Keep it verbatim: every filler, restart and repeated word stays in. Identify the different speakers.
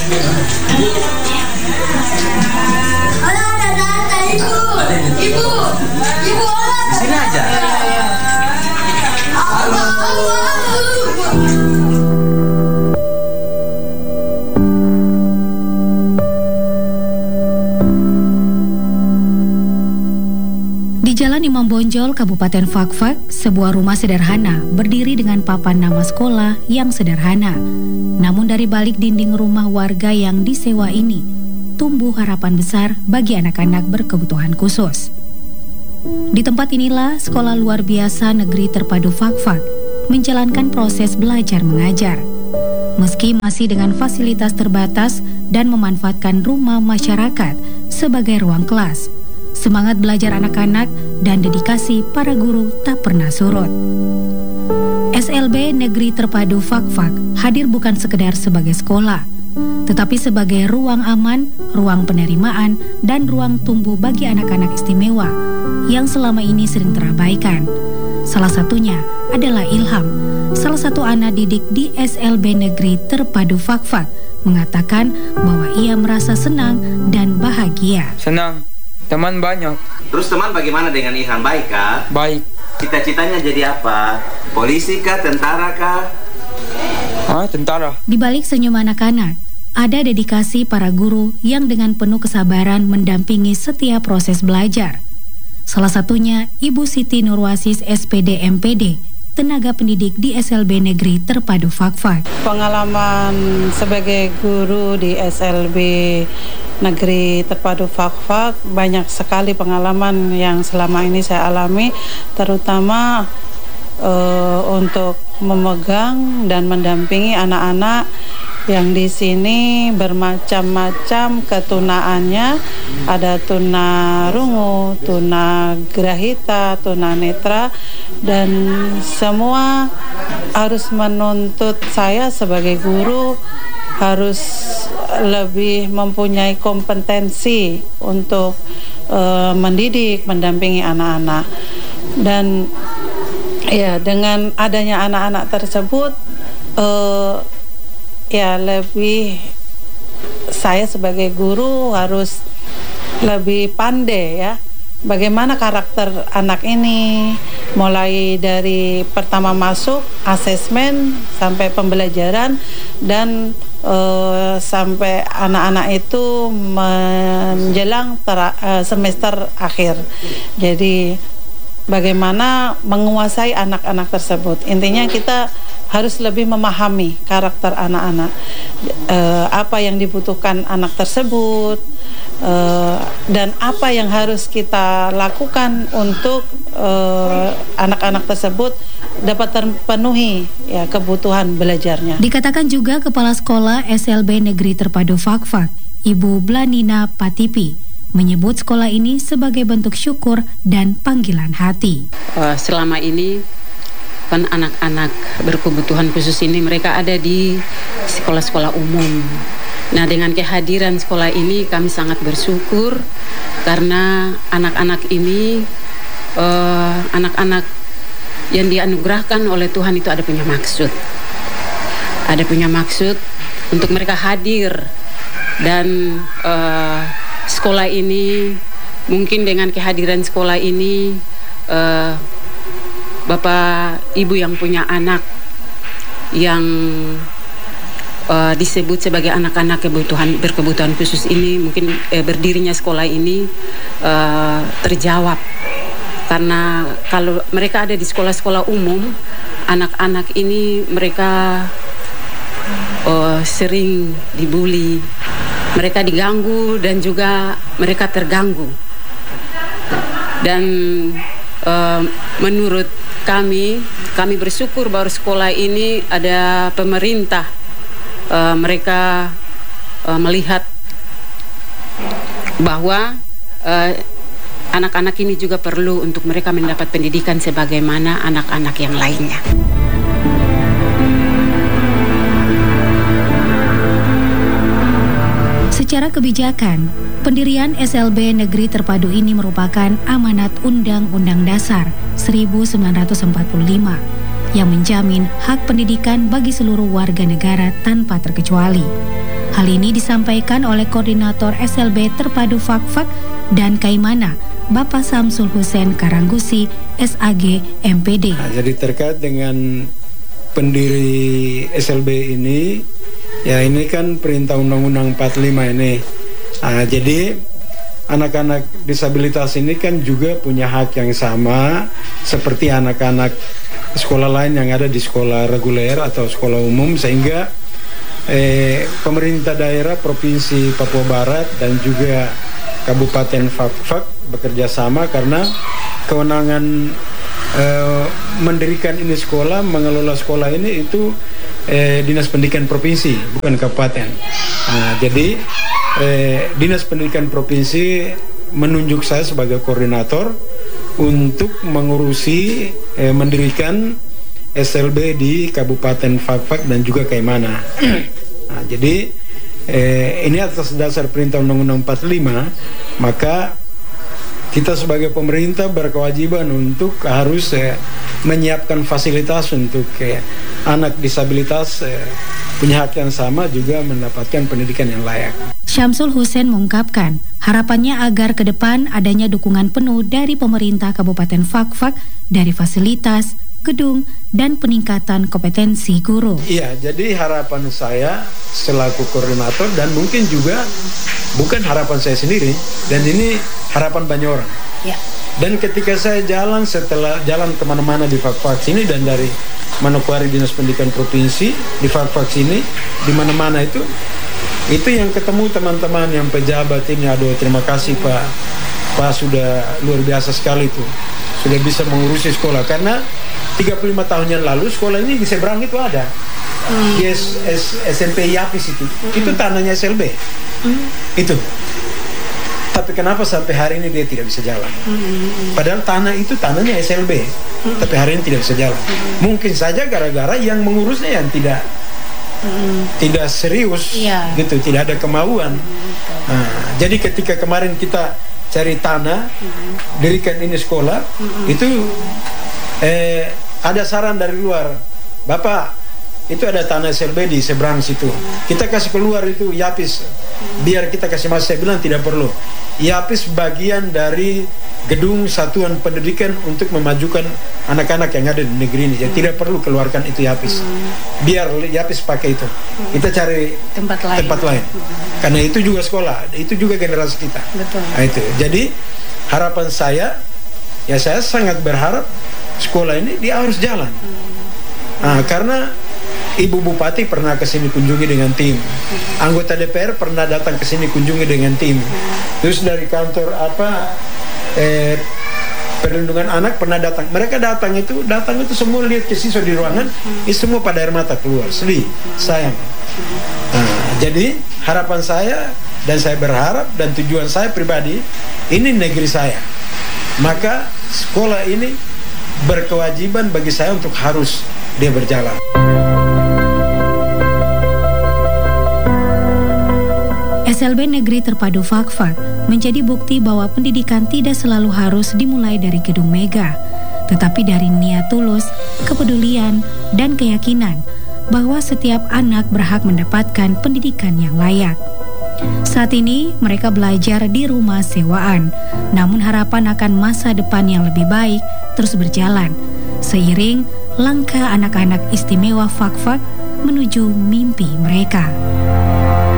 Speaker 1: Ibu, ibu, ibu
Speaker 2: di sini aja.
Speaker 3: Di Jalan Imam Bonjol, Kabupaten Fakfak, sebuah rumah sederhana berdiri dengan papan nama sekolah yang sederhana. Namun dari balik dinding rumah warga yang disewa ini, tumbuh harapan besar bagi anak-anak berkebutuhan khusus. Di tempat inilah sekolah luar biasa negeri terpadu Fakfak menjalankan proses belajar mengajar. Meski masih dengan fasilitas terbatas dan memanfaatkan rumah masyarakat sebagai ruang kelas, semangat belajar anak-anak dan dedikasi para guru tak pernah surut. S L B Negeri Terpadu Fakfak hadir bukan sekedar sebagai sekolah, tetapi sebagai ruang aman, ruang penerimaan, dan ruang tumbuh bagi anak-anak istimewa yang selama ini sering terabaikan. Salah satunya adalah Ilham, salah satu anak didik di S L B Negeri Terpadu Fakfak, mengatakan bahwa ia merasa senang dan bahagia.
Speaker 4: Senang, teman banyak.
Speaker 2: Terus teman bagaimana dengan Ilham? Baik kah?
Speaker 4: Baik.
Speaker 2: Cita-citanya jadi apa? Polisi kah? Tentara kah?
Speaker 4: Ah, tentara.
Speaker 3: Di balik senyum anak-anak, ada dedikasi para guru yang dengan penuh kesabaran mendampingi setiap proses belajar. Salah satunya Ibu Siti Nurwasis S P D M P D, tenaga pendidik di S L B Negeri Terpadu Fakfak.
Speaker 5: Pengalaman sebagai guru di S L B Negeri Terpadu Fakfak, banyak sekali pengalaman yang selama ini saya alami, terutama uh, untuk memegang dan mendampingi anak-anak yang di sini bermacam-macam ketunaannya. Ada tuna rungu, tuna grahita, tuna netra, dan semua harus menuntut saya sebagai guru harus lebih mempunyai kompetensi untuk uh, mendidik, mendampingi anak-anak. Dan ya, dengan adanya anak-anak tersebut, uh, ya lebih saya sebagai guru harus lebih pandai ya, bagaimana karakter anak ini, mulai dari pertama masuk, asesmen, sampai pembelajaran, dan uh, sampai anak-anak itu menjelang tera, uh, semester akhir. Jadi bagaimana menguasai anak-anak tersebut. Intinya kita harus lebih memahami karakter anak-anak, uh, apa yang dibutuhkan anak tersebut, uh, dan apa yang harus kita lakukan untuk uh, anak-anak tersebut dapat terpenuhi ya kebutuhan belajarnya.
Speaker 3: Dikatakan juga Kepala Sekolah S L B Negeri Terpadu Fakfak, Ibu Blanina Patipi, menyebut sekolah ini sebagai bentuk syukur dan panggilan hati.
Speaker 6: Uh, selama ini kan anak-anak berkebutuhan khusus ini mereka ada di sekolah-sekolah umum. Nah, dengan kehadiran sekolah ini kami sangat bersyukur karena anak-anak ini uh, anak-anak yang dianugerahkan oleh Tuhan itu ada punya maksud. Ada punya maksud untuk mereka hadir, dan uh, sekolah ini mungkin dengan kehadiran sekolah ini uh, Bapak Ibu yang punya anak yang uh, disebut sebagai anak-anak kebutuhan berkebutuhan khusus ini, mungkin eh, berdirinya sekolah ini uh, terjawab. Karena kalau mereka ada di sekolah-sekolah umum, anak-anak ini mereka uh, sering dibully, mereka diganggu dan juga mereka terganggu. Dan uh, menurut kami, kami bersyukur bahwa sekolah ini ada pemerintah, uh, mereka uh, melihat bahwa uh, anak-anak ini juga perlu untuk mereka mendapat pendidikan sebagaimana anak-anak yang lainnya.
Speaker 3: Secara kebijakan, pendirian S L B Negeri Terpadu ini merupakan amanat Undang-Undang Dasar seribu sembilan ratus empat puluh lima yang menjamin hak pendidikan bagi seluruh warga negara tanpa terkecuali. Hal ini disampaikan oleh Koordinator S L B Terpadu Fakfak dan Kaimana, Bapak Samsul Hussein Karanggusi, S A G M P D.
Speaker 7: Nah, jadi terkait dengan pendiri S L B ini, ya ini kan perintah Undang-Undang empat puluh lima ini. Nah, jadi anak-anak disabilitas ini kan juga punya hak yang sama seperti anak-anak sekolah lain yang ada di sekolah reguler atau sekolah umum, sehingga eh, pemerintah daerah Provinsi Papua Barat dan juga Kabupaten Fakfak bekerja sama karena kewenangan eh, mendirikan ini sekolah, mengelola sekolah ini itu eh, Dinas Pendidikan Provinsi, bukan kabupaten. Nah, jadi eh, Dinas Pendidikan Provinsi menunjuk saya sebagai koordinator untuk mengurusi eh, mendirikan S L B di Kabupaten Fakfak dan juga Kaimana. Nah, jadi Eh, ini atas dasar perintah Undang-Undang empat puluh lima, maka kita sebagai pemerintah berkewajiban untuk harus eh, menyiapkan fasilitas untuk eh, anak disabilitas eh, punya hak yang sama juga mendapatkan pendidikan yang layak.
Speaker 3: Syamsul Hussein mengungkapkan harapannya agar ke depan adanya dukungan penuh dari pemerintah Kabupaten Fakfak dari fasilitas, gedung, dan peningkatan kompetensi guru.
Speaker 7: Iya, jadi harapan saya selaku koordinator dan mungkin juga bukan harapan saya sendiri, dan ini harapan banyak orang.
Speaker 3: Ya.
Speaker 7: Dan ketika saya jalan setelah jalan kemana-mana di Fakfak sini dan dari Manokwari Dinas Pendidikan Provinsi di Fakfak sini, di mana-mana itu, itu yang ketemu teman-teman yang pejabat ini, aduh terima kasih Pak, Pak sudah luar biasa sekali tuh, sudah bisa mengurusi sekolah karena tiga puluh lima tahun yang lalu sekolah ini di seberang itu ada hmm. di S, S, S M P Yapis itu hmm. itu tanahnya S L B hmm. itu, tapi kenapa sampai hari ini dia tidak bisa jalan hmm. padahal tanah itu tanahnya S L B hmm. tapi hari ini tidak bisa jalan hmm. mungkin saja gara-gara yang mengurusnya yang tidak hmm. tidak serius ya. Gitu, tidak ada kemauan hmm. Nah, jadi ketika kemarin kita cari tanah hmm. dirikan ini sekolah hmm. itu eh ada saran dari luar, Bapak itu ada tanah S L B di seberang situ, kita kasih keluar itu Yapis biar kita kasih masuk. Saya bilang tidak perlu, Yapis bagian dari gedung satuan pendidikan untuk memajukan anak-anak yang ada di negeri ini, jadi tidak perlu keluarkan itu Yapis, biar Yapis pakai itu, kita cari
Speaker 3: tempat lain,
Speaker 7: tempat lain. Karena itu juga sekolah, itu juga generasi kita.
Speaker 3: Betul.
Speaker 7: Nah, itu jadi harapan saya, ya saya sangat berharap sekolah ini dia harus jalan. Nah, karena Ibu Bupati pernah ke sini kunjungi dengan tim, anggota D P R pernah datang ke sini kunjungi dengan tim, terus dari kantor apa eh, perlindungan anak pernah datang. Mereka datang itu datang itu semua lihat ke siswa di ruangan, itu semua pada air mata keluar, sedih, sayang. Nah, jadi harapan saya dan saya berharap dan tujuan saya pribadi, ini negeri saya, maka sekolah ini berkewajiban bagi saya untuk harus dia berjalan.
Speaker 3: S L B Negeri Terpadu Fakfak menjadi bukti bahwa pendidikan tidak selalu harus dimulai dari gedung megah, tetapi dari niat tulus, kepedulian, dan keyakinan bahwa setiap anak berhak mendapatkan pendidikan yang layak. Saat ini mereka belajar di rumah sewaan, namun harapan akan masa depan yang lebih baik terus berjalan seiring langkah anak-anak istimewa Fakfak menuju mimpi mereka.